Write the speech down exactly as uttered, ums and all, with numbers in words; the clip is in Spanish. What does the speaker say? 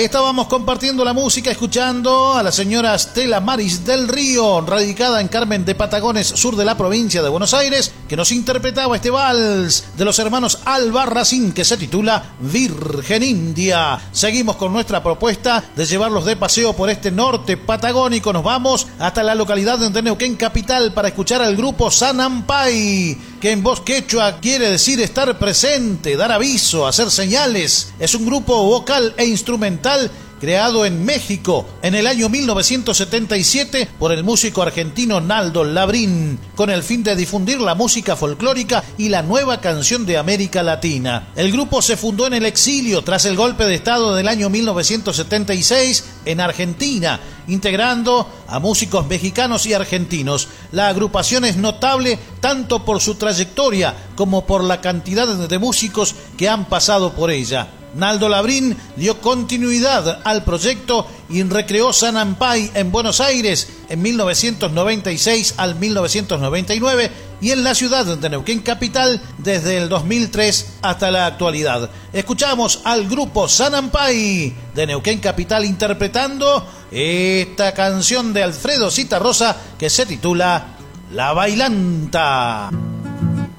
Ahí estábamos compartiendo la música, escuchando a la señora Stella Maris del Río, radicada en Carmen de Patagones, sur de la provincia de Buenos Aires, que nos interpretaba este vals de los hermanos Albarracín que se titula Virgen India. Seguimos con nuestra propuesta de llevarlos de paseo por este norte patagónico. Nos vamos hasta la localidad de Neuquén capital para escuchar al grupo Sanampay, que en voz quechua quiere decir estar presente, dar aviso, hacer señales. Es un grupo vocal e instrumental creado en México en el año mil novecientos setenta y siete por el músico argentino Naldo Labrín, con el fin de difundir la música folclórica y la nueva canción de América Latina. El grupo se fundó en el exilio tras el golpe de estado del año mil novecientos setenta y seis en Argentina, integrando a músicos mexicanos y argentinos. La agrupación es notable tanto por su trayectoria como por la cantidad de músicos que han pasado por ella. Naldo Labrín dio continuidad al proyecto y recreó Sanampay en Buenos Aires en mil novecientos noventa y seis al mil novecientos noventa y nueve y en la ciudad de Neuquén capital desde el dos mil tres hasta la actualidad. Escuchamos al grupo Sanampay de Neuquén capital interpretando esta canción de Alfredo Zitarrosa que se titula La Bailanta.